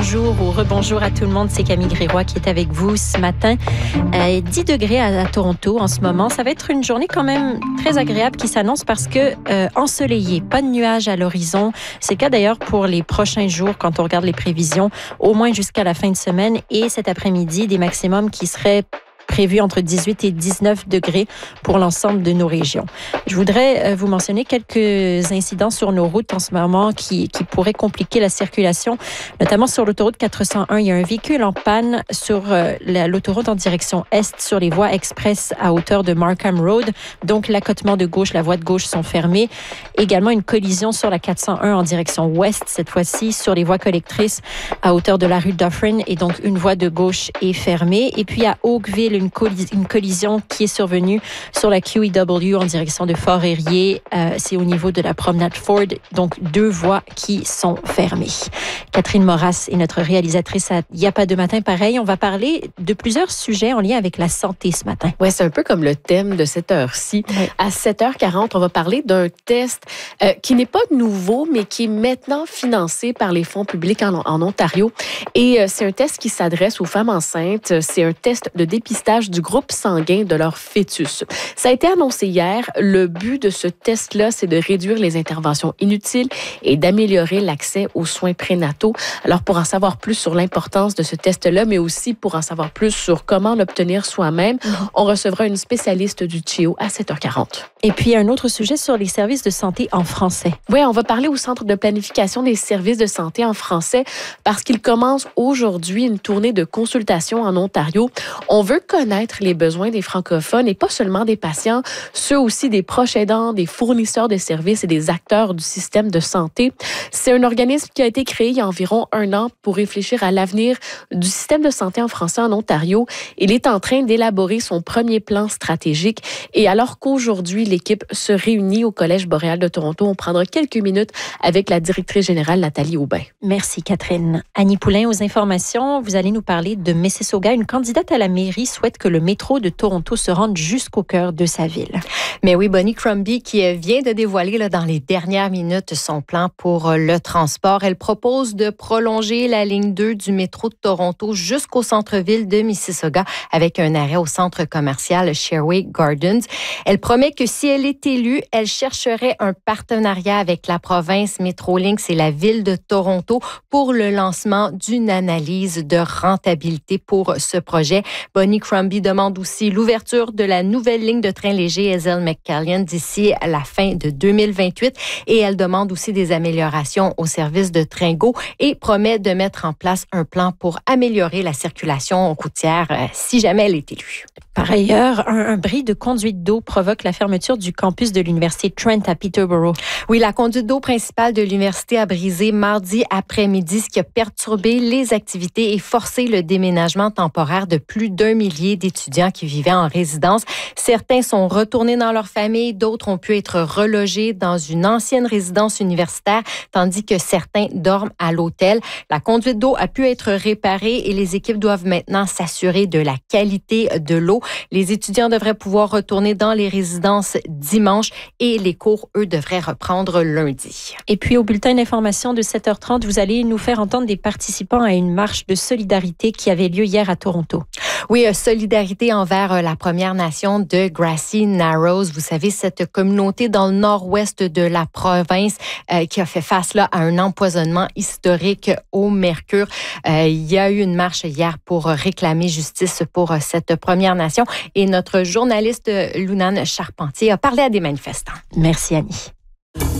bonjour ou rebonjour à tout le monde. C'est Camille Grégoire qui est avec vous ce matin. 10 degrés à Toronto en ce moment. Ça va être une journée quand même très agréable qui s'annonce parce que ensoleillée, pas de nuages à l'horizon. C'est le cas d'ailleurs pour les prochains jours quand on regarde les prévisions, au moins jusqu'à la fin de semaine. Et cet après-midi, des maximums qui seraient prévu entre 18 et 19 degrés pour l'ensemble de nos régions. Je voudrais vous mentionner quelques incidents sur nos routes en ce moment qui pourraient compliquer la circulation, notamment sur l'autoroute 401. Il y a un véhicule en panne sur l'autoroute en direction est sur les voies express à hauteur de Markham Road. Donc, l'accotement de gauche, la voie de gauche sont fermées. Également, une collision sur la 401 en direction ouest, cette fois-ci sur les voies collectrices à hauteur de la rue Dufferin. Et donc, une voie de gauche est fermée. Et puis, à Oakville, une collision qui est survenue sur la QEW en direction de Fort-Érié. C'est au niveau de la promenade Ford. Donc, 2 voies qui sont fermées. Catherine Moras est notre réalisatrice à Il n'y a pas de matin pareil. On va parler de plusieurs sujets en lien avec la santé ce matin. Oui, c'est un peu comme le thème de cette heure-ci. Oui. À 7h40, on va parler d'un test qui n'est pas nouveau, mais qui est maintenant financé par les fonds publics en Ontario. Et c'est un test qui s'adresse aux femmes enceintes. C'est un test de dépistage du groupe sanguin de leur fœtus. Ça a été annoncé hier. Le but de ce test-là, c'est de réduire les interventions inutiles et d'améliorer l'accès aux soins prénataux. Alors, pour en savoir plus sur l'importance de ce test-là, mais aussi pour en savoir plus sur comment l'obtenir soi-même, on recevra une spécialiste du CHEO à 7h40. Et puis, un autre sujet sur les services de santé en français. Oui, on va parler au Centre de planification des services de santé en français parce qu'il commence aujourd'hui une tournée de consultation en Ontario. On veut connaître les besoins des francophones et pas seulement des patients, ceux aussi des proches aidants, des fournisseurs de services et des acteurs du système de santé. C'est un organisme qui a été créé il y a environ 1 an pour réfléchir à l'avenir du système de santé en français en Ontario. Il est en train d'élaborer son premier plan stratégique et alors qu'aujourd'hui, l'équipe se réunit au Collège boréal de Toronto, on prendra quelques minutes avec la directrice générale Nathalie Aubin. Merci Catherine. Annie Poulain aux informations. Vous allez nous parler de Mississauga. Une candidate à la mairie souhaite que le métro de Toronto se rende jusqu'au cœur de sa ville. Mais oui, Bonnie Crombie qui vient de dévoiler dans les dernières minutes son plan pour le transport. Elle propose de prolonger la ligne 2 du métro de Toronto jusqu'au centre-ville de Mississauga avec un arrêt au centre commercial Sherway Gardens. Elle promet que si elle est élue, elle chercherait un partenariat avec la province Metrolinx et la ville de Toronto pour le lancement d'une analyse de rentabilité pour ce projet. Bonnie Crombie demande aussi l'ouverture de la nouvelle ligne de train léger Hazel-McCallion d'ici à la fin de 2028 et elle demande aussi des améliorations au service de train GO et promet de mettre en place un plan pour améliorer la circulation routière si jamais elle est élue. Par ailleurs, un bris de conduite d'eau provoque la fermeture du campus de l'Université Trent à Peterborough. Oui, la conduite d'eau principale de l'université a brisé mardi après-midi, ce qui a perturbé les activités et forcé le déménagement temporaire de plus d'1 millier d'étudiants qui vivaient en résidence. Certains sont retournés dans leur famille, d'autres ont pu être relogés dans une ancienne résidence universitaire, tandis que certains dorment à l'hôtel. La conduite d'eau a pu être réparée et les équipes doivent maintenant s'assurer de la qualité de l'eau. Les étudiants devraient pouvoir retourner dans les résidences dimanche et les cours, eux, devraient reprendre lundi. Et puis, au bulletin d'information de 7h30, vous allez nous faire entendre des participants à une marche de solidarité qui avait lieu hier à Toronto. Oui, solidarité envers la Première Nation de Grassy Narrows. Vous savez, cette communauté dans le nord-ouest de la province qui a fait face là, à un empoisonnement historique au mercure. Il y a eu une marche hier pour réclamer justice pour cette Première Nation et notre journaliste Lunane Charpentier a parlé à des manifestants. Merci Annie.